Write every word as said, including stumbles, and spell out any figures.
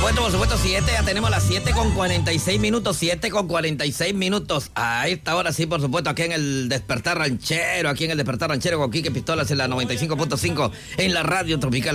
supuesto, por supuesto, siete, ya tenemos las siete con cuarenta y seis minutos, siete con cuarenta y seis minutos. A esta hora sí, por supuesto, aquí en el Despertar Ranchero, aquí en el Despertar Ranchero con Quique Pistolas en la noventa y cinco punto cinco en la Radio Tropical.